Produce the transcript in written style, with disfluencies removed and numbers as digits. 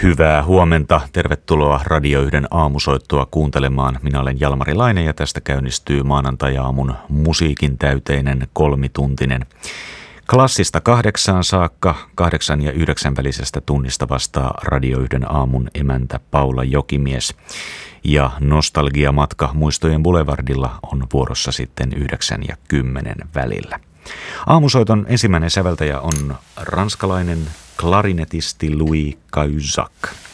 Hyvää huomenta. Tervetuloa Radio 1 aamusoittoa kuuntelemaan. Minä olen Jalmari Laine ja tästä käynnistyy maanantai-aamun musiikin täyteinen kolmituntinen. Klassista 8 saakka, 8 ja 9 välisestä tunnista vastaa Radio 1 aamun emäntä Paula Jokimies. Ja nostalgiamatka Muistojen Boulevardilla on vuorossa sitten 9 ja 10 välillä. Aamusoiton ensimmäinen säveltäjä on ranskalainen klarinetisti Louis Cahuzac.